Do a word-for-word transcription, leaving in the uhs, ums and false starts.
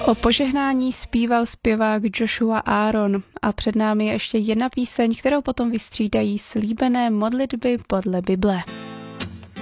O požehnání zpíval zpěvák Joshua Aaron a před námi je ještě jedna píseň, kterou potom vystřídají slíbené modlitby podle Bible.